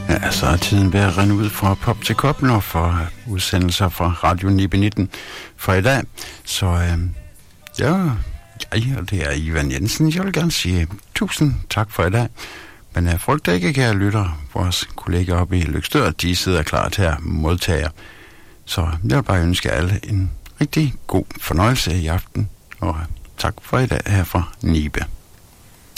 Ja, så er tiden ved at rende ud fra pop til koppen og for udsendelser fra Radio Nibe 19 for i dag. Så og det er Ivan Jensen. Jeg vil gerne sige tusind tak for i dag. Men jeg frygter ikke, kære lytter, vores kolleger oppe i Løgstør, de sidder klar til at modtage. Så jeg vil bare ønske alle en rigtig god fornøjelse i aften. Og tak for i dag her fra Nibe.